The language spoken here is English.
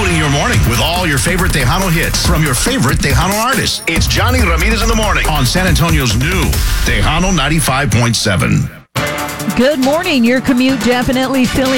fueling your morning with all your favorite Tejano hits from your favorite Tejano artists. It's Johnny Ramirez in the morning on San Antonio's new Tejano 95.7. Good morning. Your commute definitely filling